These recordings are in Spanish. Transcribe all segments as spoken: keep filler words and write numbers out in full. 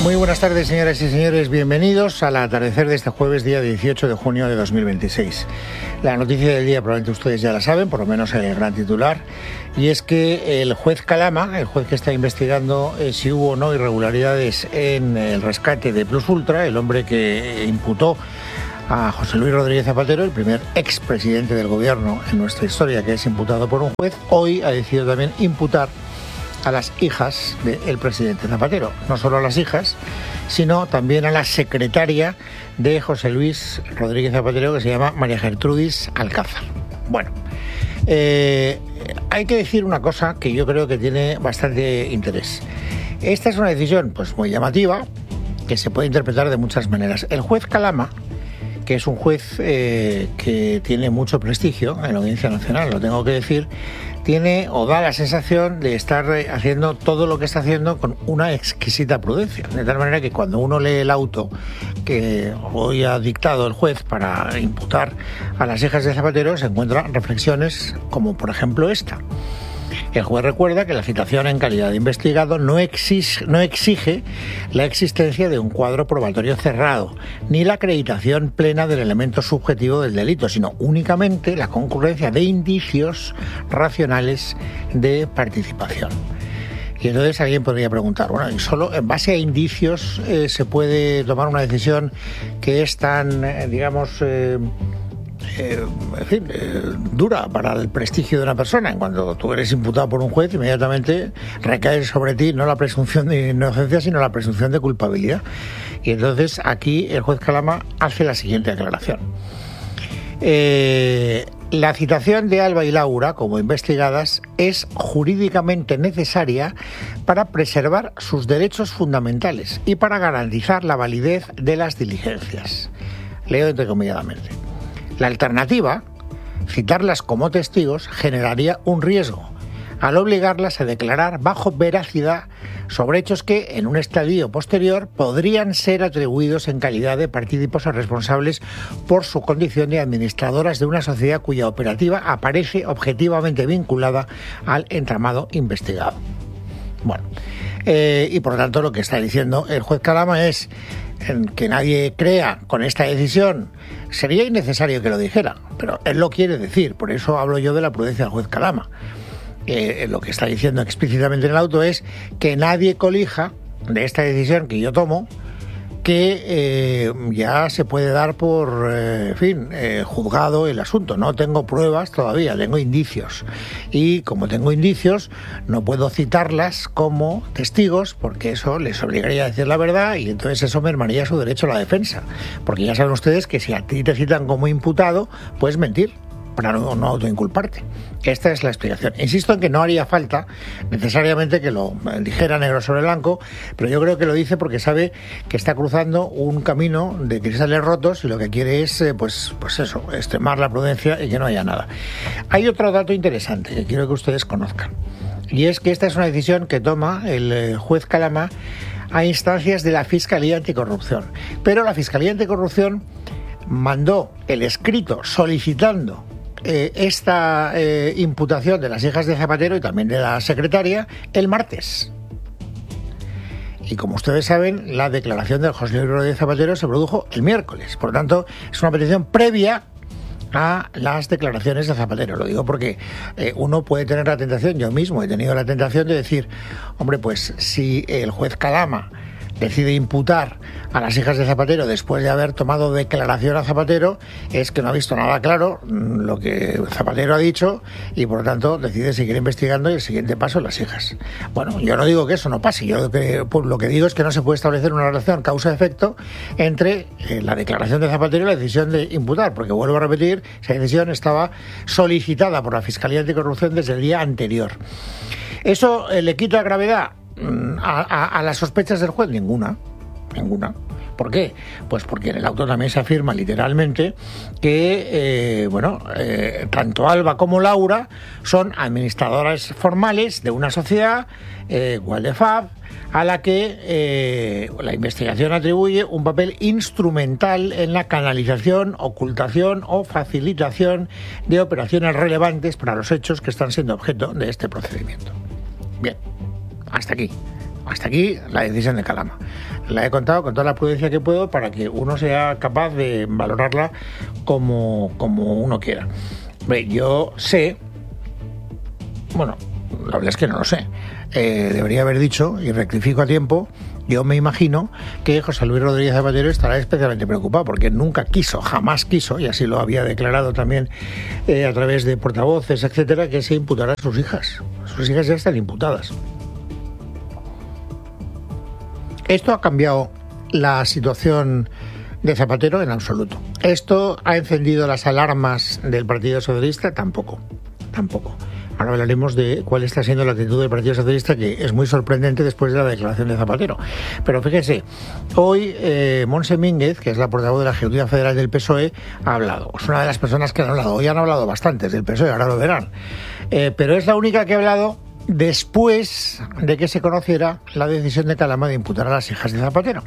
Muy buenas tardes, señoras y señores. Bienvenidos al atardecer de este jueves, día dieciocho de junio de dos mil veintiséis. La noticia del día probablemente ustedes ya la saben, por lo menos el gran titular, y es que el juez Calama, el juez que está investigando eh, si hubo o no irregularidades en el rescate de Plus Ultra, el hombre que imputó a José Luis Rodríguez Zapatero, el primer expresidente del gobierno en nuestra historia que es imputado por un juez, hoy ha decidido también imputar a las hijas del presidente Zapatero. No solo a las hijas, sino también a la secretaria de José Luis Rodríguez Zapatero, que se llama María Gertrudis Alcázar. Bueno, eh, hay que decir una cosa que yo creo que tiene bastante interés. Esta es una decisión pues muy llamativa, que se puede interpretar de muchas maneras. El juez Calama, que es un juez eh, que tiene mucho prestigio en la Audiencia Nacional, lo tengo que decir, tiene o da la sensación de estar haciendo todo lo que está haciendo con una exquisita prudencia. De tal manera que cuando uno lee el auto que hoy ha dictado el juez para imputar a las hijas de Zapatero, se encuentran reflexiones como por ejemplo esta. El juez recuerda que la citación en calidad de investigado no exige, no exige la existencia de un cuadro probatorio cerrado, ni la acreditación plena del elemento subjetivo del delito, sino únicamente la concurrencia de indicios racionales de participación. Y entonces alguien podría preguntar, bueno, ¿y solo en base a indicios eh, se puede tomar una decisión que es tan, eh, digamos... Eh, Eh, en fin, eh, dura para el prestigio de una persona? Cuando tú eres imputado por un juez, inmediatamente recae sobre ti no la presunción de inocencia, sino la presunción de culpabilidad. Y entonces aquí el juez Calama hace la siguiente aclaración. Eh, la citación de Alba y Laura como investigadas es jurídicamente necesaria para preservar sus derechos fundamentales y para garantizar la validez de las diligencias. Leo entrecomilladamente. La alternativa, citarlas como testigos, generaría un riesgo al obligarlas a declarar bajo veracidad sobre hechos que, en un estadio posterior, podrían ser atribuidos en calidad de partícipes o responsables por su condición de administradoras de una sociedad cuya operativa aparece objetivamente vinculada al entramado investigado. Bueno, eh, y por lo tanto lo que está diciendo el juez Calama es que nadie crea con esta decisión. Sería innecesario que lo dijera, pero él lo quiere decir, por eso hablo yo de la prudencia del juez Calama. Eh, lo que está diciendo explícitamente en el auto es que nadie colija de esta decisión que yo tomo, que eh, ya se puede dar por, eh, en fin, eh, juzgado el asunto. No tengo pruebas todavía, tengo indicios. Y como tengo indicios, no puedo citarlas como testigos, porque eso les obligaría a decir la verdad y entonces eso mermaría su derecho a la defensa. Porque ya saben ustedes que si a ti te citan como imputado, puedes mentir para no, no autoinculparte. Esta es la explicación. Insisto en que no haría falta necesariamente que lo dijera negro sobre blanco, pero yo creo que lo dice porque sabe que está cruzando un camino de cristales rotos y lo que quiere es, eh, pues, pues eso, extremar la prudencia y que no haya nada. Hay otro dato interesante que quiero que ustedes conozcan, y es que esta es una decisión que toma el juez Calama a instancias de la Fiscalía Anticorrupción. Pero la Fiscalía Anticorrupción mandó el escrito solicitando Eh, esta eh, imputación de las hijas de Zapatero y también de la secretaria el martes. Y como ustedes saben, la declaración de José Luis Rodríguez Zapatero se produjo el miércoles. Por lo tanto, es una petición previa a las declaraciones de Zapatero. Lo digo porque eh, uno puede tener la tentación, yo mismo he tenido la tentación de decir, hombre, pues si el juez Calama decide imputar a las hijas de Zapatero después de haber tomado declaración a Zapatero, es que no ha visto nada claro lo que Zapatero ha dicho y por lo tanto decide seguir investigando y el siguiente paso las hijas. Bueno, yo no digo que eso no pase, yo lo que, pues, lo que digo es que no se puede establecer una relación causa-efecto entre eh, la declaración de Zapatero y la decisión de imputar, porque vuelvo a repetir, esa decisión estaba solicitada por la Fiscalía Anticorrupción desde el día anterior. ¿Eso eh, le quita gravedad A, a, a las sospechas del juez? Ninguna, ninguna. ¿Por qué? Pues porque en el auto también se afirma literalmente que, eh, bueno, eh, tanto Alba como Laura son administradoras formales de una sociedad, eh, Waldefab, a la que eh, la investigación atribuye un papel instrumental en la canalización, ocultación o facilitación de operaciones relevantes para los hechos que están siendo objeto de este procedimiento. Bien, hasta aquí. hasta aquí la decisión de Calama. La he contado con toda la prudencia que puedo para que uno sea capaz de valorarla como, como uno quiera. Hombre, yo sé, bueno, la verdad es que no lo sé, eh, debería haber dicho, y rectifico a tiempo, yo me imagino que José Luis Rodríguez Zapatero estará especialmente preocupado porque nunca quiso, jamás quiso, y así lo había declarado también eh, a través de portavoces, etcétera, que se imputara a sus hijas. Sus hijas ya están imputadas. ¿Esto ha cambiado la situación de Zapatero? En absoluto. ¿Esto ha encendido las alarmas del Partido Socialista? Tampoco. Tampoco. Ahora hablaremos de cuál está siendo la actitud del Partido Socialista, que es muy sorprendente después de la declaración de Zapatero. Pero fíjense, hoy eh, Montse Mínguez, que es la portavoz de la Ejecutiva Federal del P S O E, ha hablado. Es una de las personas que han hablado. Hoy han hablado bastantes del P S O E, ahora lo verán. Eh, pero es la única que ha hablado después de que se conociera la decisión de Calama de imputar a las hijas de Zapatero.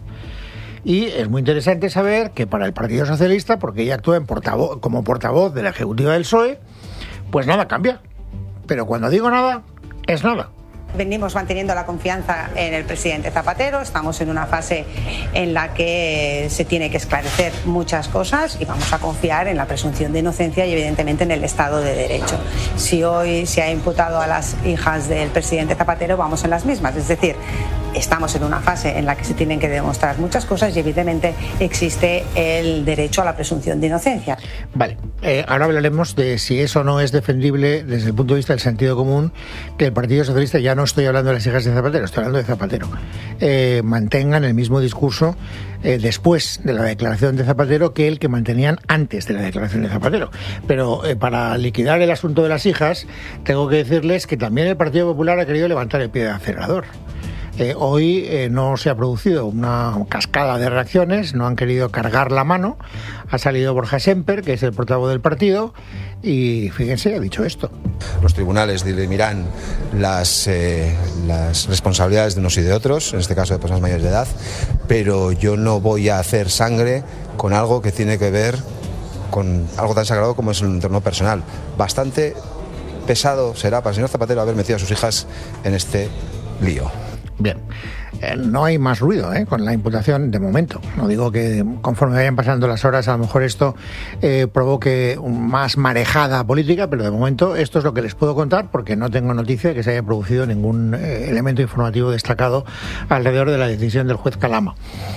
Y es muy interesante saber que para el Partido Socialista, porque ella actúa en portavoz, como portavoz de la Ejecutiva del P S O E, pues nada cambia. Pero cuando digo nada, es nada. Venimos manteniendo la confianza en el presidente Zapatero, estamos en una fase en la que se tiene que esclarecer muchas cosas y vamos a confiar en la presunción de inocencia y evidentemente en el Estado de Derecho. Si hoy se ha imputado a las hijas del presidente Zapatero, vamos en las mismas, es decir, estamos en una fase en la que se tienen que demostrar muchas cosas y evidentemente existe el derecho a la presunción de inocencia. Vale, eh, ahora hablaremos de si eso no es defendible desde el punto de vista del sentido común, que el Partido Socialista, ya no estoy hablando de las hijas de Zapatero, estoy hablando de Zapatero, eh, mantengan el mismo discurso eh, después de la declaración de Zapatero que el que mantenían antes de la declaración de Zapatero. Pero eh, para liquidar el asunto de las hijas, tengo que decirles que también el Partido Popular ha querido levantar el pie del acelerador. Eh, hoy eh, no se ha producido una cascada de reacciones, no han querido cargar la mano. Ha salido Borja Semper, que es el portavoz del partido, y fíjense, ha dicho esto. Los tribunales dirimirán las, eh, las responsabilidades de unos y de otros, en este caso de personas mayores de edad, pero yo no voy a hacer sangre con algo que tiene que ver con algo tan sagrado como es el entorno personal. Bastante pesado será para el señor Zapatero haber metido a sus hijas en este lío. Bien, eh, no hay más ruido eh, con la imputación de momento. No digo que conforme vayan pasando las horas a lo mejor esto eh, provoque más marejada política, pero de momento esto es lo que les puedo contar porque no tengo noticia de que se haya producido ningún eh, elemento informativo destacado alrededor de la decisión del juez Calama.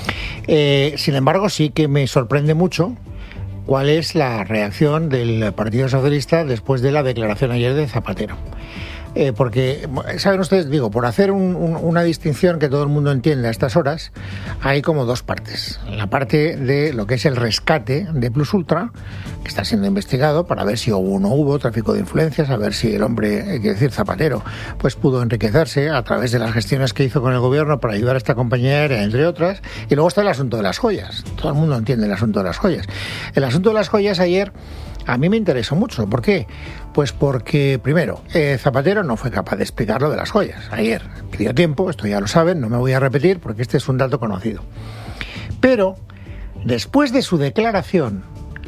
Eh, sin embargo, sí que me sorprende mucho cuál es la reacción del Partido Socialista después de la declaración ayer de Zapatero. Eh, porque, ¿saben ustedes? Digo, por hacer un, un, una distinción que todo el mundo entiende a estas horas, hay como dos partes. La parte de lo que es el rescate de Plus Ultra, que está siendo investigado para ver si hubo o no hubo tráfico de influencias, a ver si el hombre, eh, quiere decir Zapatero, pues pudo enriquecerse a través de las gestiones que hizo con el gobierno para ayudar a esta compañía aérea, entre otras. Y luego está el asunto de las joyas. Todo el mundo entiende el asunto de las joyas. El asunto de las joyas ayer a mí me interesó mucho. ¿Por qué? Pues porque, primero, eh, Zapatero no fue capaz de explicar lo de las joyas. Ayer pidió tiempo, esto ya lo saben, no me voy a repetir porque este es un dato conocido. Pero, después de su declaración,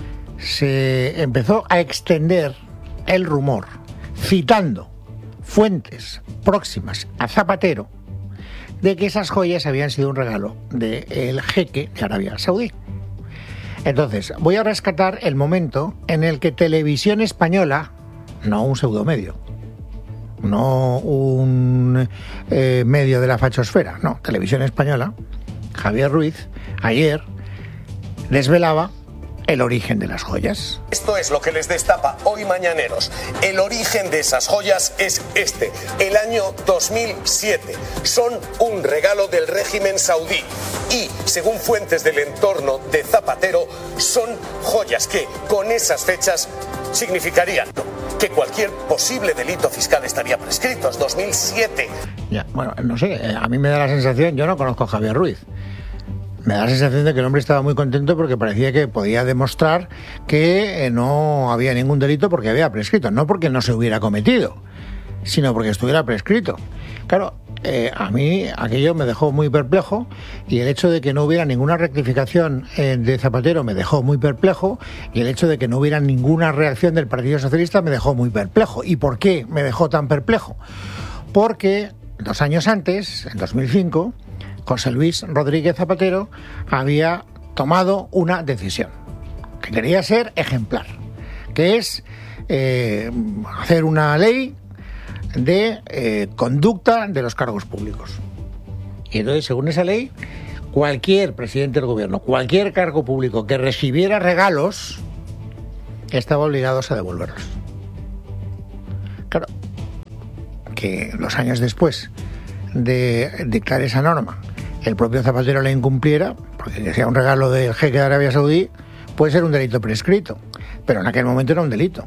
se empezó a extender el rumor, citando fuentes próximas a Zapatero, de que esas joyas habían sido un regalo del jeque de Arabia Saudí. Entonces, voy a rescatar el momento en el que Televisión Española, no un pseudomedio, no un eh, medio de la fachosfera, no, Televisión Española, Javier Ruiz, ayer desvelaba el origen de las joyas. Esto es lo que les destapa hoy Mañaneros. El origen de esas joyas es este, el año dos mil siete. Son un regalo del régimen saudí y, según fuentes del entorno de Zapatero, son joyas que, con esas fechas, significarían que cualquier posible delito fiscal estaría prescrito. Es dos mil siete. Ya, bueno, no sé, a mí me da la sensación, yo no conozco a Javier Ruiz. Me da la sensación de que el hombre estaba muy contento porque parecía que podía demostrar que no había ningún delito porque había prescrito. No porque no se hubiera cometido, sino porque estuviera prescrito. Claro, eh, a mí aquello me dejó muy perplejo y el hecho de que no hubiera ninguna rectificación eh, de Zapatero me dejó muy perplejo y el hecho de que no hubiera ninguna reacción del Partido Socialista me dejó muy perplejo. ¿Y por qué me dejó tan perplejo? Porque dos años antes, en dos mil cinco, José Luis Rodríguez Zapatero había tomado una decisión que quería ser ejemplar, que es eh, hacer una ley de eh, conducta de los cargos públicos. Y entonces, según esa ley, cualquier presidente del gobierno, cualquier cargo público que recibiera regalos, estaba obligado a devolverlos. Claro, que dos años después de dictar esa norma, el propio Zapatero la incumpliera, porque que sea un regalo del jeque de Arabia Saudí, puede ser un delito prescrito, pero en aquel momento era un delito.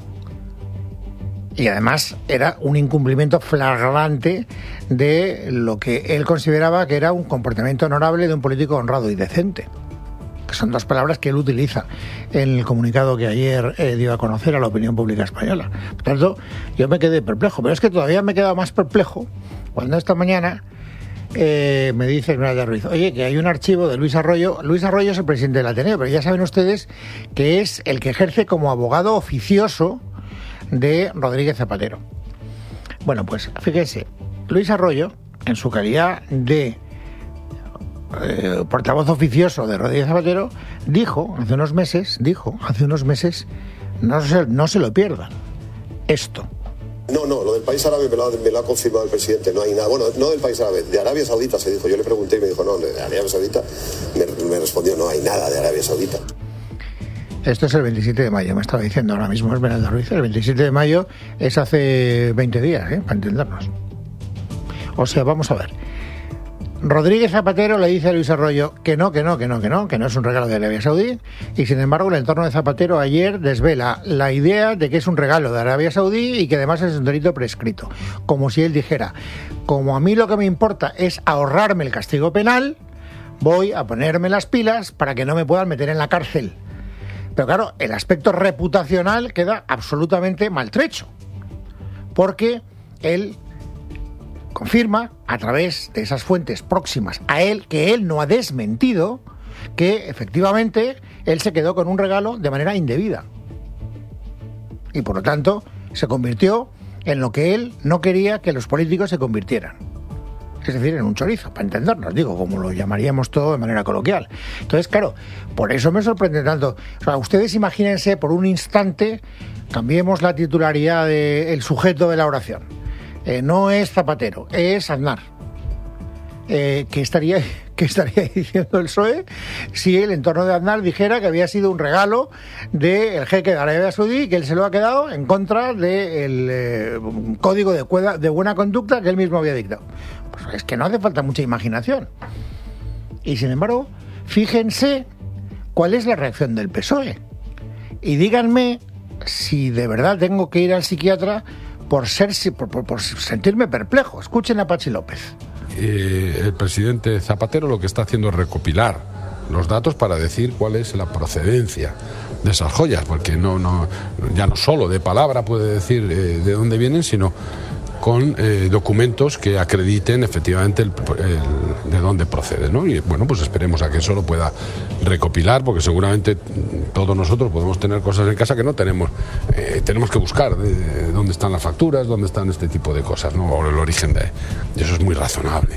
Y además era un incumplimiento flagrante de lo que él consideraba que era un comportamiento honorable de un político honrado y decente, que son dos palabras que él utiliza en el comunicado que ayer eh, dio a conocer a la opinión pública española. Por tanto, yo me quedé perplejo, pero es que todavía me he quedado más perplejo cuando esta mañana eh, me dice Esmeralda Ruiz, oye, que hay un archivo de Luis Arroyo. Luis Arroyo es el presidente del Ateneo, pero ya saben ustedes que es el que ejerce como abogado oficioso de Rodríguez Zapatero. Bueno, pues fíjense, Luis Arroyo, en su calidad de eh, portavoz oficioso de Rodríguez Zapatero, dijo hace unos meses, dijo hace unos meses, no se, no se lo pierdan, esto. No, no, lo del país árabe me lo, ha, me lo ha confirmado el presidente, no hay nada. Bueno, no del país árabe, de Arabia Saudita se dijo. Yo le pregunté y me dijo, no, de Arabia Saudita. Me, me respondió, no hay nada de Arabia Saudita. Esto es el veintisiete de mayo, me estaba diciendo ahora mismo Esmeralda Ruiz. El veintisiete de mayo es hace veinte días, ¿eh? Para entendernos. O sea, vamos a ver. Rodríguez Zapatero le dice a Luis Arroyo que no, que no, que no, que no, que no es un regalo de Arabia Saudí, y sin embargo el entorno de Zapatero ayer desvela la idea de que es un regalo de Arabia Saudí y que además es un delito prescrito. Como si él dijera, como a mí lo que me importa es ahorrarme el castigo penal, voy a ponerme las pilas para que no me puedan meter en la cárcel. Pero claro, el aspecto reputacional queda absolutamente maltrecho, porque él confirma, a través de esas fuentes próximas a él, que él no ha desmentido, que efectivamente él se quedó con un regalo de manera indebida. Y por lo tanto, se convirtió en lo que él no quería que los políticos se convirtieran. Es decir, en un chorizo, para entendernos, digo, como lo llamaríamos todo de manera coloquial. Entonces, claro, por eso me sorprende tanto. O sea, ustedes imagínense por un instante, cambiemos la titularidad del sujeto de la oración. Eh, no es Zapatero, es Aznar. Eh, ¿qué estaría, qué estaría diciendo el P S O E si el entorno de Aznar dijera que había sido un regalo del jeque de Arabia Saudí y que él se lo ha quedado en contra del eh, código de, cueda, de buena conducta que él mismo había dictado? Pues es que no hace falta mucha imaginación. Y sin embargo, fíjense cuál es la reacción del P S O E. Y díganme si de verdad tengo que ir al psiquiatra por, ser, por, por, por sentirme perplejo. Escuchen a Pachi López. Eh, el presidente Zapatero lo que está haciendo es recopilar los datos para decir cuál es la procedencia de esas joyas, porque no, no, ya no solo de palabra puede decir eh, de dónde vienen, sino con eh, documentos que acrediten efectivamente el, el, de dónde procede, ¿no? Y bueno, pues esperemos a que eso lo pueda recopilar, porque seguramente todos nosotros podemos tener cosas en casa que no tenemos, eh, tenemos que buscar de, de dónde están las facturas, dónde están este tipo de cosas, ¿no? O el origen de, de eso es muy razonable.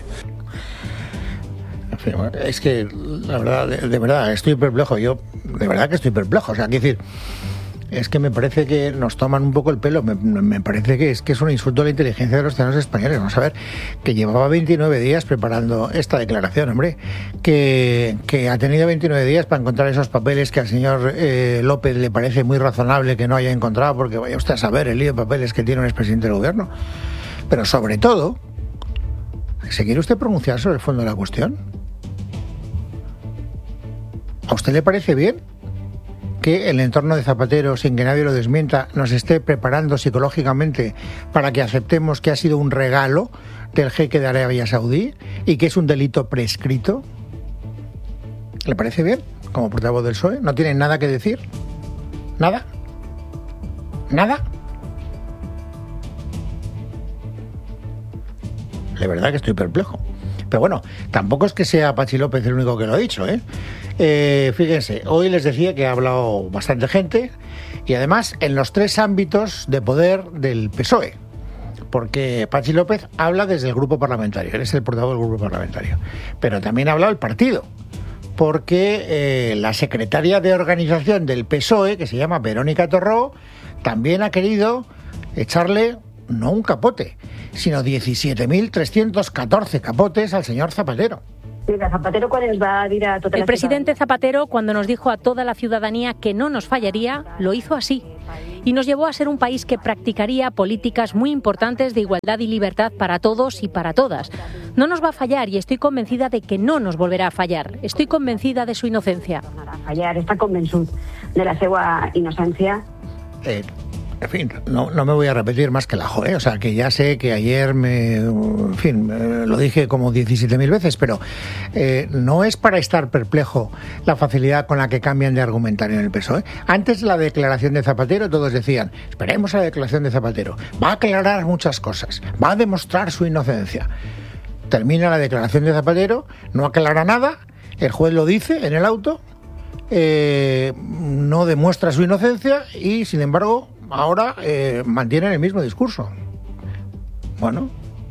Es que, la verdad, de, de verdad, estoy perplejo, yo de verdad que estoy perplejo, o sea, quiero decir, es que me parece que nos toman un poco el pelo, me, me parece que es que es un insulto a la inteligencia de los ciudadanos españoles. Vamos a ver, que llevaba veintinueve días preparando esta declaración, hombre, que, que ha tenido veintinueve días para encontrar esos papeles que al señor eh, López le parece muy razonable que no haya encontrado, porque vaya usted a saber el lío de papeles que tiene un expresidente del gobierno. Pero sobre todo, ¿se quiere usted pronunciar sobre el fondo de la cuestión? ¿A usted le parece bien que el entorno de Zapatero, sin que nadie lo desmienta, nos esté preparando psicológicamente para que aceptemos que ha sido un regalo del jeque de Arabia Saudí y que es un delito prescrito? ¿Le parece bien, como portavoz del P S O E? ¿No tiene nada que decir? ¿Nada? ¿Nada? De verdad que estoy perplejo. Pero bueno, tampoco es que sea Pachi López el único que lo ha dicho, ¿eh? Eh, fíjense, hoy les decía que ha hablado bastante gente y además en los tres ámbitos de poder del P S O E. porque Patxi López habla desde el grupo parlamentario, él es el portavoz del grupo parlamentario, pero también ha hablado el partido, porque eh, la secretaria de organización del P S O E, que se llama Verónica Torró, también ha querido echarle no un capote, sino diecisiete mil trescientos catorce capotes al señor Zapatero. Zapatero, ¿cuál es? Va a ir a toda El presidente Zapatero, cuando nos dijo a toda la ciudadanía que no nos fallaría, lo hizo así. Y nos llevó a ser un país que practicaría políticas muy importantes de igualdad y libertad para todos y para todas. No nos va a fallar y estoy convencida de que no nos volverá a fallar. Estoy convencida de su inocencia. Fallar, està convençut de la seva innocència. Eh, en fin, no, no me voy a repetir más que la jo, ¿eh? O sea, que ya sé que ayer me, en fin, eh, lo dije como diecisiete mil veces, pero eh, no es para estar perplejo la facilidad con la que cambian de argumentario en el P S O E. Antes de la declaración de Zapatero todos decían, esperemos a la declaración de Zapatero, va a aclarar muchas cosas, va a demostrar su inocencia. Termina la declaración de Zapatero, no aclara nada, el juez lo dice en el auto, eh, no demuestra su inocencia y, sin embargo, ahora eh, mantienen el mismo discurso. Bueno,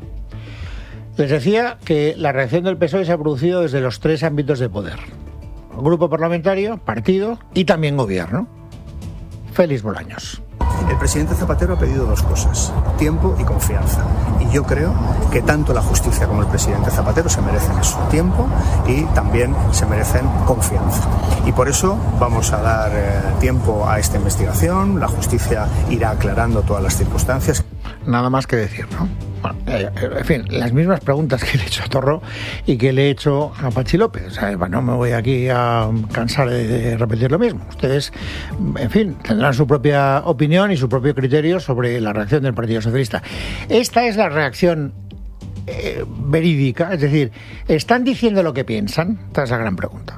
les decía que la reacción del P S O E se ha producido desde los tres ámbitos de poder: grupo parlamentario, partido y también gobierno. Félix Bolaños. El presidente Zapatero ha pedido dos cosas: tiempo y confianza. Y yo creo que tanto la justicia como el presidente Zapatero se merecen eso, tiempo, y también se merecen confianza. Y por eso vamos a dar eh, tiempo a esta investigación. La justicia irá aclarando todas las circunstancias. Nada más que decir, ¿no? Bueno, eh, en fin, las mismas preguntas que le he hecho a Torró y que le he hecho a Patxi López. O sea, no me voy aquí a cansar de, de repetir lo mismo. Ustedes, en fin, tendrán su propia opinión y su propio criterio sobre la reacción del Partido Socialista. Esta es la reacción eh, verídica, es decir, ¿están diciendo lo que piensan? Esta es la gran pregunta.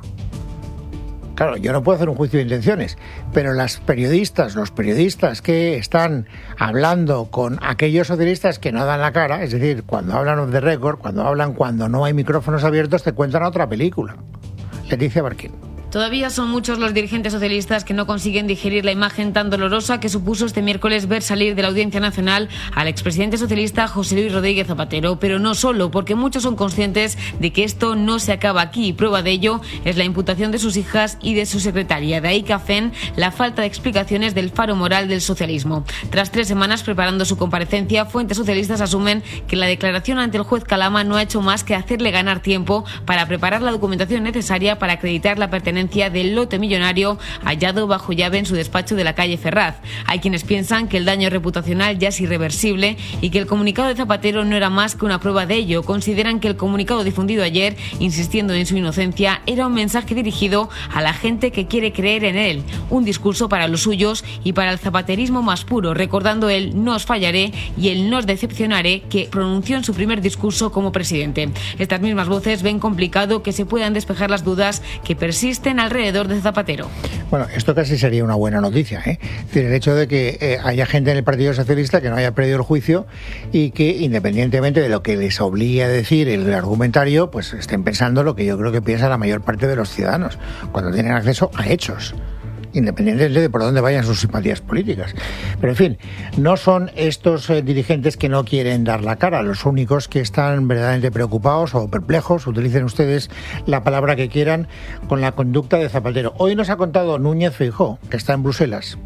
Claro, yo no puedo hacer un juicio de intenciones, pero las periodistas, los periodistas que están hablando con aquellos socialistas que no dan la cara, es decir, cuando hablan off the record, cuando hablan cuando no hay micrófonos abiertos, te cuentan otra película. Leticia Barquín. Todavía son muchos los dirigentes socialistas que no consiguen digerir la imagen tan dolorosa que supuso este miércoles ver salir de la Audiencia Nacional al expresidente socialista José Luis Rodríguez Zapatero, pero no solo, porque muchos son conscientes de que esto no se acaba aquí. Prueba de ello es la imputación de sus hijas y de su secretaria. De ahí que hacen la falta de explicaciones del faro moral del socialismo. Tras tres semanas preparando su comparecencia, fuentes socialistas asumen que la declaración ante el juez Calama no ha hecho más que hacerle ganar tiempo para preparar la documentación necesaria para acreditar la pertenencia del lote millonario hallado bajo llave en su despacho de la calle Ferraz. Hay quienes piensan que el daño reputacional ya es irreversible y que el comunicado de Zapatero no era más que una prueba de ello. Consideran que el comunicado difundido ayer, insistiendo en su inocencia, era un mensaje dirigido a la gente que quiere creer en él, un discurso para los suyos y para el zapaterismo más puro, recordando el "no os fallaré" y el "no os decepcionaré" que pronunció en su primer discurso como presidente. Estas mismas voces ven complicado que se puedan despejar las dudas que persisten alrededor de Zapatero. Bueno, esto casi sería una buena noticia, ¿eh? Es decir, el hecho de que eh, haya gente en el Partido Socialista que no haya perdido el juicio y que, independientemente de lo que les obligue a decir el argumentario, pues estén pensando lo que yo creo que piensa la mayor parte de los ciudadanos cuando tienen acceso a hechos, independientemente de por dónde vayan sus simpatías políticas. Pero, en fin, no son estos eh, dirigentes que no quieren dar la cara los únicos que están verdaderamente preocupados o perplejos, utilicen ustedes la palabra que quieran, con la conducta de Zapatero. Hoy nos ha contado Núñez Feijóo, que está en Bruselas,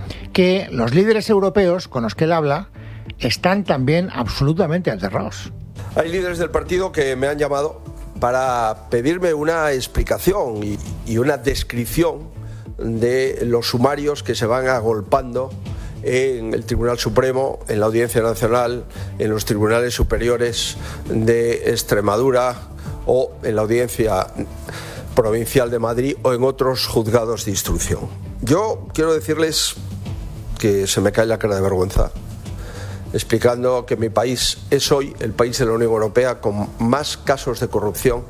que los líderes europeos con los que él habla están también absolutamente aterrados. Hay líderes del partido que me han llamado para pedirme una explicación y, y una descripción de los sumarios que se van agolpando en el Tribunal Supremo, en la Audiencia Nacional, en los tribunales superiores de Extremadura o en la Audiencia Provincial de Madrid o en otros juzgados de instrucción. Yo quiero decirles que se me cae la cara de vergüenza explicando que mi país es hoy el país de la Unión Europea con más casos de corrupción.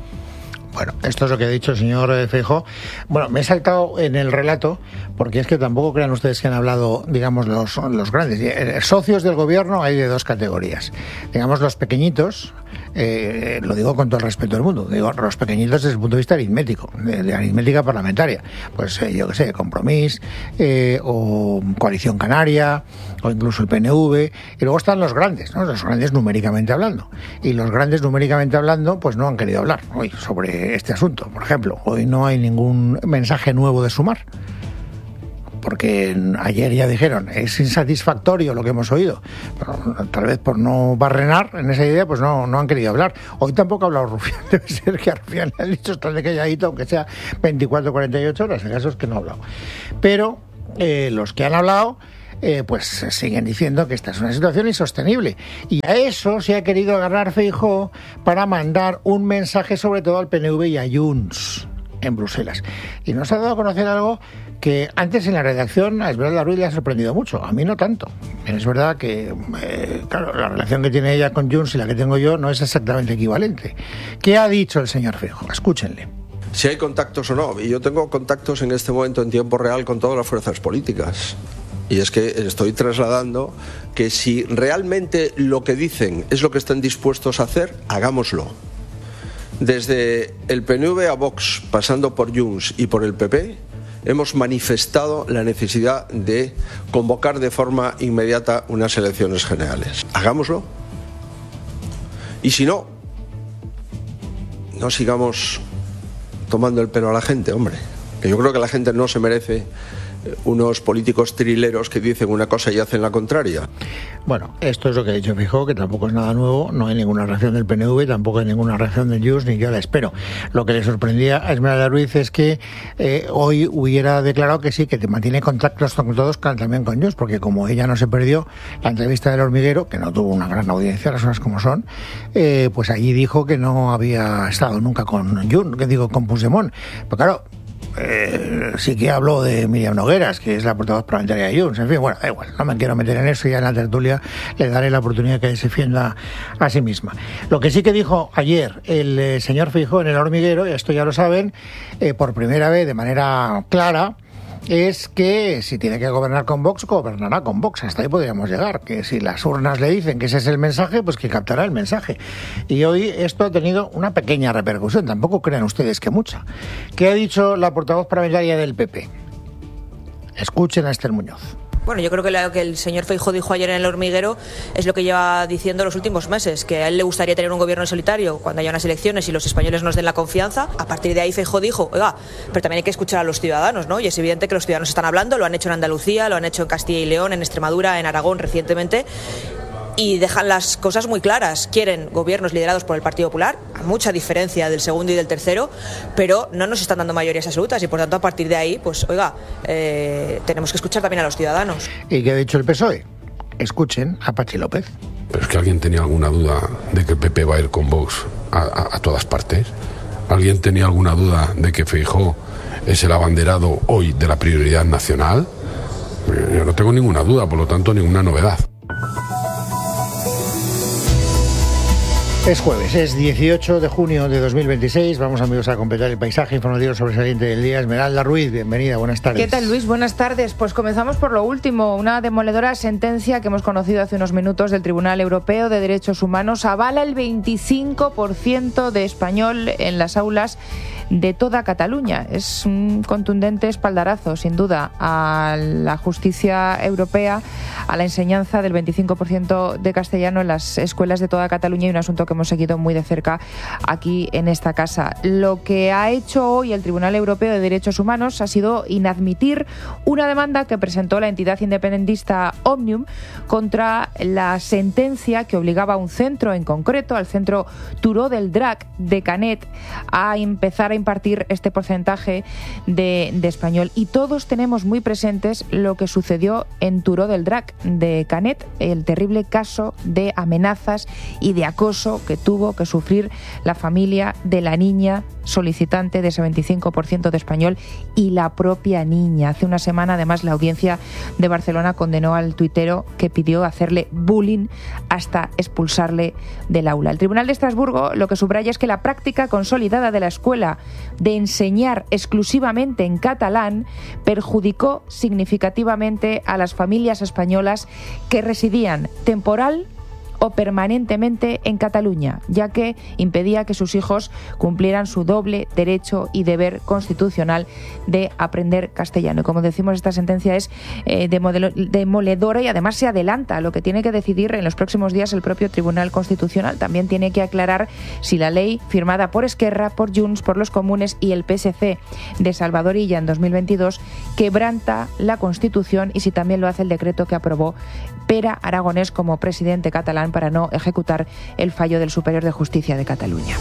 Bueno, esto es lo que ha dicho el señor Feijóo. Bueno, me he saltado en el relato, porque es que tampoco crean ustedes que han hablado, digamos, los, los grandes. Socios del gobierno hay de dos categorías. Digamos, los pequeñitos, Eh, lo digo con todo el respeto del mundo, digo los pequeñitos desde el punto de vista aritmético, de, de aritmética parlamentaria, pues eh, yo qué sé, Compromís, eh, o Coalición Canaria, o incluso el P N V, y luego están los grandes, ¿no? Los grandes numéricamente hablando, y los grandes numéricamente hablando pues no han querido hablar hoy sobre este asunto. Por ejemplo, hoy no hay ningún mensaje nuevo de Sumar, porque ayer ya dijeron, es insatisfactorio lo que hemos oído, pero tal vez por no barrenar en esa idea, pues no, no han querido hablar. Hoy tampoco ha hablado Rufián, debe ser que a Rufián le han dicho estar de calladito, aunque sea veinticuatro o cuarenta y ocho horas, el caso es que no ha hablado. Pero eh, los que han hablado, eh, pues siguen diciendo que esta es una situación insostenible, y a eso se ha querido agarrar Feijóo para mandar un mensaje sobre todo al P N V y a Junts en Bruselas. Y nos ha dado a conocer algo que antes en la redacción a Esmeralda Ruiz le ha sorprendido mucho, a mí no tanto. Es verdad que, eh, claro, la relación que tiene ella con Junts y la que tengo yo no es exactamente equivalente. ¿Qué ha dicho el señor Feijóo? Escúchenle. Si hay contactos o no, y yo tengo contactos en este momento en tiempo real con todas las fuerzas políticas. Y es que estoy trasladando que si realmente lo que dicen es lo que están dispuestos a hacer, hagámoslo. Desde el P N V a Vox, pasando por Junts y por el P P, hemos manifestado la necesidad de convocar de forma inmediata unas elecciones generales. Hagámoslo. Y si no, no sigamos tomando el pelo a la gente, hombre. Que yo creo que la gente no se merece unos políticos trileros que dicen una cosa y hacen la contraria. Bueno, esto es lo que ha dicho Feijóo, que tampoco es nada nuevo, no hay ninguna reacción del P N V, tampoco hay ninguna reacción de Junts, ni yo la espero. Lo que le sorprendía a Esmeralda Ruiz es que eh, hoy hubiera declarado que sí, que te mantiene contactos con todos, también con Junts, porque como ella no se perdió la entrevista del Hormiguero, que no tuvo una gran audiencia, las cosas como son, eh, pues allí dijo que no había estado nunca con Junts, que digo, con Puigdemont. Pero claro, Eh, sí que habló de Míriam Nogueras, que es la portavoz parlamentaria de Junts. En fin, bueno, da igual, no me quiero meter en eso, ya en la tertulia le daré la oportunidad que se defienda a sí misma. Lo que sí que dijo ayer el eh, señor Feijóo en el Hormiguero, y esto ya lo saben, eh, por primera vez de manera clara, es que si tiene que gobernar con Vox, gobernará con Vox. Hasta ahí podríamos llegar, que si las urnas le dicen que ese es el mensaje, pues que captará el mensaje. Y hoy esto ha tenido una pequeña repercusión, tampoco crean ustedes que mucha. ¿Qué ha dicho la portavoz parlamentaria del P P? Escuchen a Esther Muñoz. Bueno, yo creo que lo que el señor Feijóo dijo ayer en el Hormiguero es lo que lleva diciendo los últimos meses, que a él le gustaría tener un gobierno en solitario cuando haya unas elecciones y los españoles nos den la confianza. A partir de ahí Feijóo dijo, oiga, pero también hay que escuchar a los ciudadanos, ¿no? Y es evidente que los ciudadanos están hablando, lo han hecho en Andalucía, lo han hecho en Castilla y León, en Extremadura, en Aragón recientemente, y dejan las cosas muy claras. Quieren gobiernos liderados por el Partido Popular, a mucha diferencia del segundo y del tercero, pero no nos están dando mayorías absolutas y por tanto a partir de ahí, pues oiga, eh, tenemos que escuchar también a los ciudadanos. ¿Y qué ha dicho el P S O E? Escuchen a Patxi López. Pero es que alguien tenía alguna duda de que el P P va a ir con Vox a, a, a todas partes. ¿Alguien tenía alguna duda de que Feijóo es el abanderado hoy de la prioridad nacional? Yo no tengo ninguna duda, por lo tanto ninguna novedad. Es jueves, es dieciocho de junio de dos mil veintiséis. Vamos, amigos, a completar el paisaje informativo sobresaliente del día. Esmeralda Ruiz, bienvenida, buenas tardes. ¿Qué tal, Luis? Buenas tardes. Pues comenzamos por lo último. Una demoledora sentencia que hemos conocido hace unos minutos del Tribunal Europeo de Derechos Humanos avala el veinticinco por ciento de español en las aulas de toda Cataluña. Es un contundente espaldarazo, sin duda, a la justicia europea, a la enseñanza del veinticinco por ciento de castellano en las escuelas de toda Cataluña, y un asunto que hemos seguido muy de cerca aquí en esta casa. Lo que ha hecho hoy el Tribunal Europeo de Derechos Humanos ha sido inadmitir una demanda que presentó la entidad independentista Òmnium contra la sentencia que obligaba a un centro en concreto, al centro Turó del Drac de Canet, a empezar a impartir este porcentaje de, de español. Y todos tenemos muy presentes lo que sucedió en Turó del Drac de Canet, el terrible caso de amenazas y de acoso que tuvo que sufrir la familia de la niña solicitante de ese veinticinco por ciento de español y la propia niña. Hace una semana, además, la Audiencia de Barcelona condenó al tuitero que pidió hacerle bullying hasta expulsarle del aula. El Tribunal de Estrasburgo lo que subraya es que la práctica consolidada de la escuela de enseñar exclusivamente en catalán perjudicó significativamente a las familias españolas que residían temporal o permanentemente en Cataluña, ya que impedía que sus hijos cumplieran su doble derecho y deber constitucional de aprender castellano. Y como decimos, esta sentencia es eh, demoledora y además se adelanta a lo que tiene que decidir en los próximos días el propio Tribunal Constitucional. También tiene que aclarar si la ley firmada por Esquerra, por Junts, por los Comunes y el P S C de Salvador Illa en dos mil veintidós quebranta la Constitución y si también lo hace el decreto que aprobó Pere Aragonès como presidente catalán para no ejecutar el fallo del Superior de Justicia de Cataluña.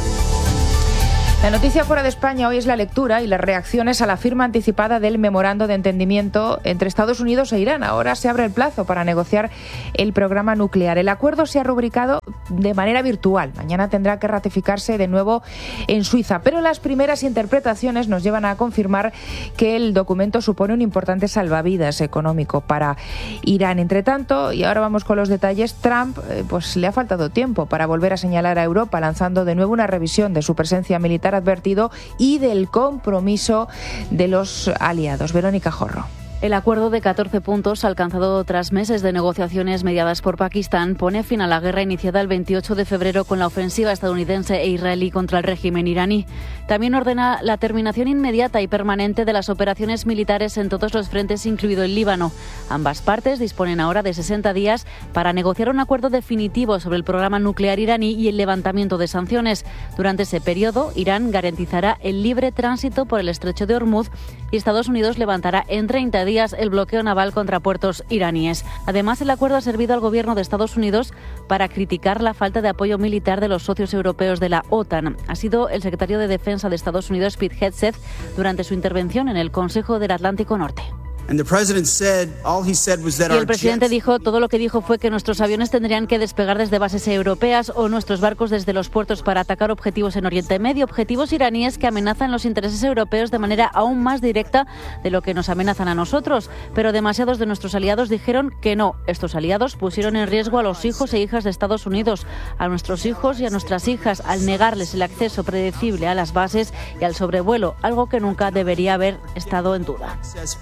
La noticia fuera de España hoy es la lectura y las reacciones a la firma anticipada del memorando de entendimiento entre Estados Unidos e Irán. Ahora se abre el plazo para negociar el programa nuclear. El acuerdo se ha rubricado de manera virtual. Mañana tendrá que ratificarse de nuevo en Suiza. Pero las primeras interpretaciones nos llevan a confirmar que el documento supone un importante salvavidas económico para Irán. Entre tanto, y ahora vamos con los detalles, Trump eh, pues le ha faltado tiempo para volver a señalar a Europa, lanzando de nuevo una revisión de su presencia militar advertido y del compromiso de los aliados. Verónica Jorro. El acuerdo de catorce puntos alcanzado tras meses de negociaciones mediadas por Pakistán pone fin a la guerra iniciada el veintiocho de febrero con la ofensiva estadounidense e israelí contra el régimen iraní. También ordena la terminación inmediata y permanente de las operaciones militares en todos los frentes, incluido el Líbano. Ambas partes disponen ahora de sesenta días para negociar un acuerdo definitivo sobre el programa nuclear iraní y el levantamiento de sanciones. Durante ese periodo, Irán garantizará el libre tránsito por el estrecho de Hormuz y Estados Unidos levantará en treinta días el bloqueo naval contra puertos iraníes. Además, el acuerdo ha servido al gobierno de Estados Unidos para criticar la falta de apoyo militar de los socios europeos de la OTAN. Ha sido el secretario de Defensa de Estados Unidos, Pete Hegseth, durante su intervención en el Consejo del Atlántico Norte. Y el presidente dijo, todo lo que dijo fue que nuestros aviones tendrían que despegar desde bases europeas o nuestros barcos desde los puertos para atacar objetivos en Oriente Medio, objetivos iraníes que amenazan los intereses europeos de manera aún más directa de lo que nos amenazan a nosotros. Pero demasiados de nuestros aliados dijeron que no. Estos aliados pusieron en riesgo a los hijos e hijas de Estados Unidos, a nuestros hijos y a nuestras hijas, al negarles el acceso predecible a las bases y al sobrevuelo, algo que nunca debería haber estado en duda.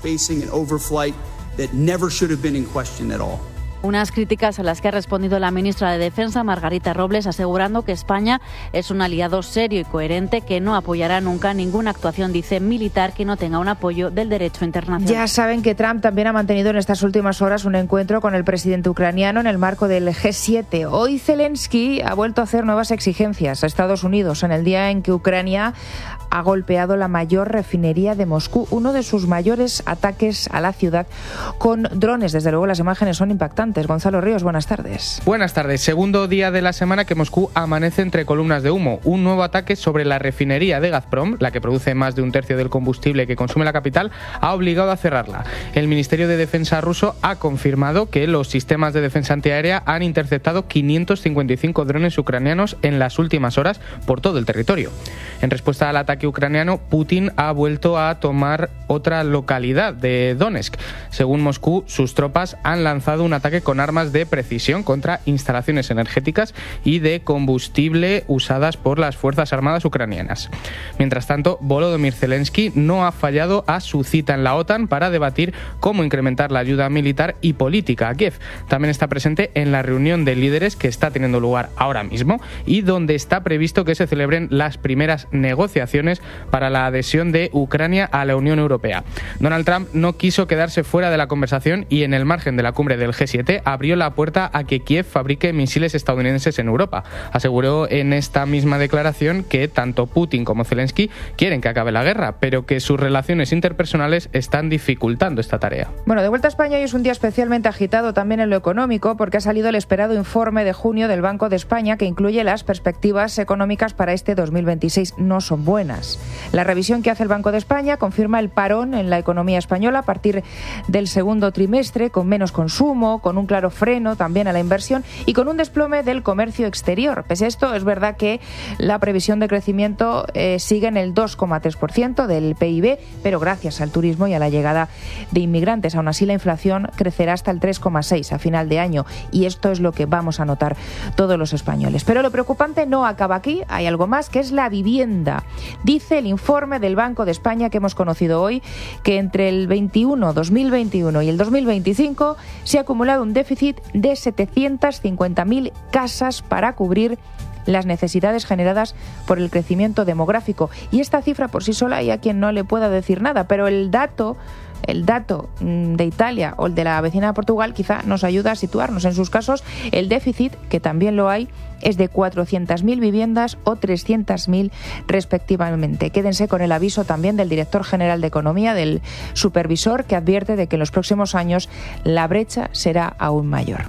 Overflight that never should have been in question at all. Unas críticas a las que ha respondido la ministra de Defensa, Margarita Robles, asegurando que España es un aliado serio y coherente que no apoyará nunca ninguna actuación, dice, militar que no tenga un apoyo del derecho internacional. Ya saben que Trump también ha mantenido en estas últimas horas un encuentro con el presidente ucraniano en el marco del G siete. Hoy Zelensky ha vuelto a hacer nuevas exigencias a Estados Unidos en el día en que Ucrania ha golpeado la mayor refinería de Moscú, uno de sus mayores ataques a la ciudad con drones. Desde luego las imágenes son impactantes. Gonzalo Ríos, buenas tardes. Buenas tardes. Segundo día de la semana que Moscú amanece entre columnas de humo. Un nuevo ataque sobre la refinería de Gazprom, la que produce más de un tercio del combustible que consume la capital, ha obligado a cerrarla. El Ministerio de Defensa ruso ha confirmado que los sistemas de defensa antiaérea han interceptado quinientos cincuenta y cinco drones ucranianos en las últimas horas por todo el territorio. En respuesta al ataque ucraniano, Putin ha vuelto a tomar otra localidad de Donetsk. Según Moscú, sus tropas han lanzado un ataque con armas de precisión contra instalaciones energéticas y de combustible usadas por las Fuerzas Armadas ucranianas. Mientras tanto, Volodymyr Zelensky no ha fallado a su cita en la OTAN para debatir cómo incrementar la ayuda militar y política a Kiev. También está presente en la reunión de líderes que está teniendo lugar ahora mismo y donde está previsto que se celebren las primeras negociaciones para la adhesión de Ucrania a la Unión Europea. Donald Trump no quiso quedarse fuera de la conversación y en el margen de la cumbre del G siete abrió la puerta a que Kiev fabrique misiles estadounidenses en Europa. Aseguró en esta misma declaración que tanto Putin como Zelensky quieren que acabe la guerra, pero que sus relaciones interpersonales están dificultando esta tarea. Bueno, de vuelta a España hoy es un día especialmente agitado también en lo económico porque ha salido el esperado informe de junio del Banco de España que incluye las perspectivas económicas para este dos mil veintiséis. No son buenas. La revisión que hace el Banco de España confirma el parón en la economía española a partir del segundo trimestre, con menos consumo, con un claro freno también a la inversión y con un desplome del comercio exterior. Pese a esto, es verdad que la previsión de crecimiento eh, sigue en el dos coma tres por ciento del P I B, pero gracias al turismo y a la llegada de inmigrantes. Aún así, la inflación crecerá hasta el tres coma seis por ciento a final de año y esto es lo que vamos a notar todos los españoles. Pero lo preocupante no acaba aquí, hay algo más, que es la vivienda. Dice el informe del Banco de España que hemos conocido hoy que entre el veintiuno, dos mil veintiuno y el dos mil veinticinco se ha acumulado un déficit de setecientas cincuenta mil casas para cubrir las necesidades generadas por el crecimiento demográfico. Y esta cifra por sí sola hay a quien no le pueda decir nada, pero el dato El dato de Italia o el de la vecina de Portugal quizá nos ayuda a situarnos. En sus casos, el déficit, que también lo hay, es de cuatrocientas mil viviendas o trescientas mil respectivamente. Quédense con el aviso también del director general de Economía, del supervisor, que advierte de que en los próximos años la brecha será aún mayor.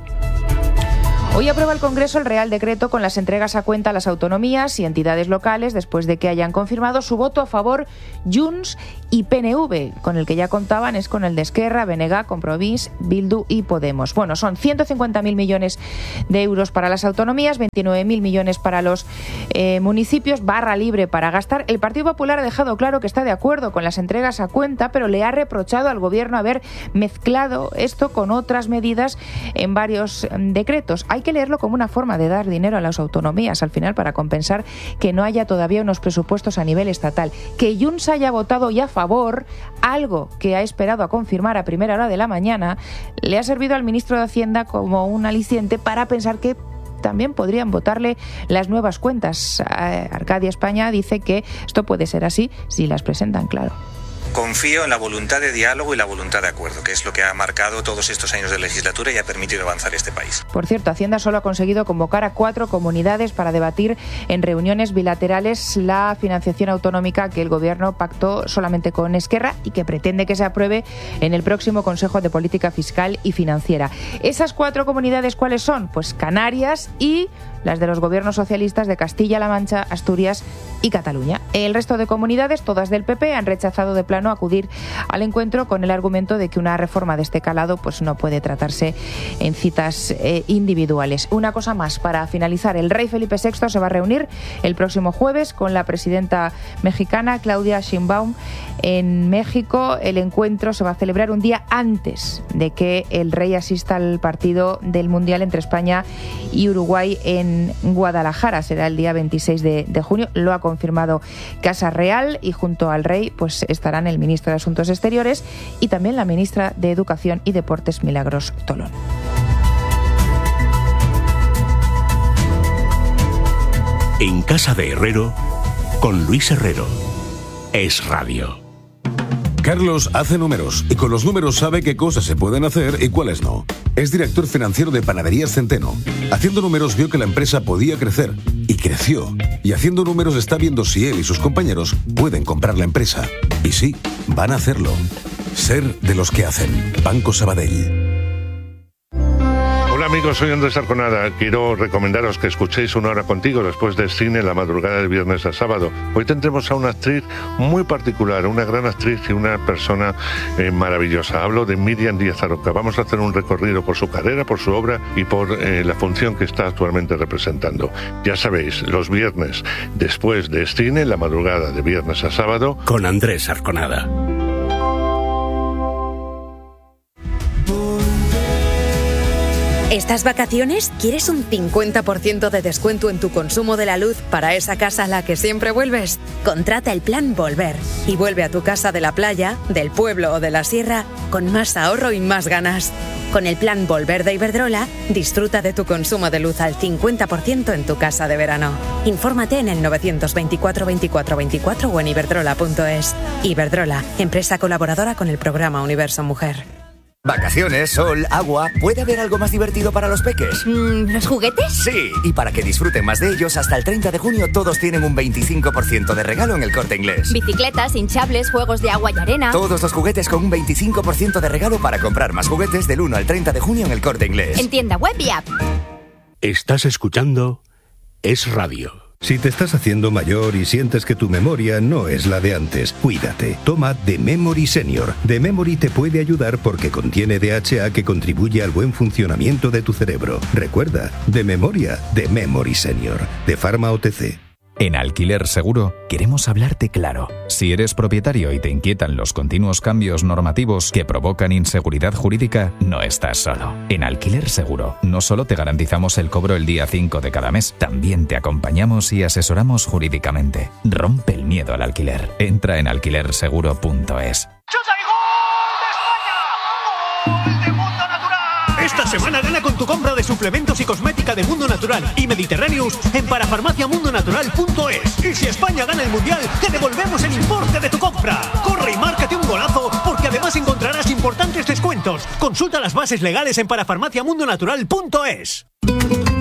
Hoy aprueba el Congreso el Real Decreto con las entregas a cuenta a las autonomías y entidades locales después de que hayan confirmado su voto a favor Junts y P N V. Con el que ya contaban es con el de Esquerra, B N G, Compromís, Bildu y Podemos. Bueno, son ciento cincuenta mil millones de euros para las autonomías, veintinueve mil millones para los eh, municipios, barra libre para gastar. El Partido Popular ha dejado claro que está de acuerdo con las entregas a cuenta, pero le ha reprochado al Gobierno haber mezclado esto con otras medidas en varios decretos. Hay que leerlo como una forma de dar dinero a las autonomías al final para compensar que no haya todavía unos presupuestos a nivel estatal. Que Junts haya votado ya a favor, algo que ha esperado a confirmar a primera hora de la mañana, le ha servido al ministro de Hacienda como un aliciente para pensar que también podrían votarle las nuevas cuentas. Arcadia España dice que esto puede ser así si las presentan, claro. Confío en la voluntad de diálogo y la voluntad de acuerdo, que es lo que ha marcado todos estos años de legislatura y ha permitido avanzar este país. Por cierto, Hacienda solo ha conseguido convocar a cuatro comunidades para debatir en reuniones bilaterales la financiación autonómica que el Gobierno pactó solamente con Esquerra y que pretende que se apruebe en el próximo Consejo de Política Fiscal y Financiera. ¿Esas cuatro comunidades cuáles son? Pues Canarias y las de los gobiernos socialistas de Castilla-La Mancha, Asturias y Cataluña. El resto de comunidades, todas del P P, han rechazado de plano acudir al encuentro con el argumento de que una reforma de este calado pues no puede tratarse en citas eh, individuales. Una cosa más, para finalizar, el rey Felipe sexto se va a reunir el próximo jueves con la presidenta mexicana Claudia Sheinbaum en México. El encuentro se va a celebrar un día antes de que el rey asista al partido del Mundial entre España y Uruguay en Guadalajara. Será el día veintiséis de junio. Lo ha confirmado Casa Real y junto al rey pues estarán el ministro de Asuntos Exteriores y también la ministra de Educación y Deportes, Milagros Tolón. En Casa de Herrero, con Luis Herrero. Es Radio. Carlos hace números y con los números sabe qué cosas se pueden hacer y cuáles no. Es director financiero de Panaderías Centeno. Haciendo números vio que la empresa podía crecer y creció. Y haciendo números está viendo si él y sus compañeros pueden comprar la empresa. Y sí, van a hacerlo. Ser de los que hacen. Banco Sabadell. Hola amigos, soy Andrés Arconada. Quiero recomendaros que escuchéis Una Hora Contigo después del cine la madrugada del viernes a sábado. Hoy tendremos a una actriz muy particular, una gran actriz y una persona eh, maravillosa. Hablo de Miriam Díaz Aroca. Vamos a hacer un recorrido por su carrera, por su obra y por eh, la función que está actualmente representando. Ya sabéis, los viernes después del cine, la madrugada de viernes a sábado, con Andrés Arconada. ¿Estas vacaciones quieres un cincuenta por ciento de descuento en tu consumo de la luz para esa casa a la que siempre vuelves? Contrata el plan Volver y vuelve a tu casa de la playa, del pueblo o de la sierra con más ahorro y más ganas. Con el plan Volver de Iberdrola, disfruta de tu consumo de luz al cincuenta por ciento en tu casa de verano. Infórmate en el novecientos veinticuatro veinticuatro veinticuatro o en iberdrola punto es. Iberdrola, empresa colaboradora con el programa Universo Mujer. Vacaciones, sol, agua... ¿Puede haber algo más divertido para los peques? Mm, ¿Los juguetes? Sí, y para que disfruten más de ellos, hasta el treinta de junio todos tienen un veinticinco por ciento de regalo en El Corte Inglés. Bicicletas, hinchables, juegos de agua y arena... Todos los juguetes con un veinticinco por ciento de regalo para comprar más juguetes del uno al treinta de junio en El Corte Inglés. En tienda web y app. Estás escuchando Es Radio. Si te estás haciendo mayor y sientes que tu memoria no es la de antes, cuídate. Toma The Memory Senior. The Memory te puede ayudar porque contiene D H A que contribuye al buen funcionamiento de tu cerebro. Recuerda, de memoria, The Memory Senior. De Pharma O T C. En Alquiler Seguro queremos hablarte claro. Si eres propietario y te inquietan los continuos cambios normativos que provocan inseguridad jurídica, no estás solo. En Alquiler Seguro no solo te garantizamos el cobro el día cinco de cada mes, también te acompañamos y asesoramos jurídicamente. Rompe el miedo al alquiler. Entra en alquiler seguro punto es. Esta semana gana con tu compra de suplementos y cosmética de Mundo Natural y Mediterráneos en parafarmacia mundo natural punto es. Y si España gana el Mundial, te devolvemos el importe de tu compra. Corre y márcate un golazo, porque además encontrarás importantes descuentos. Consulta las bases legales en parafarmacia mundo natural punto es.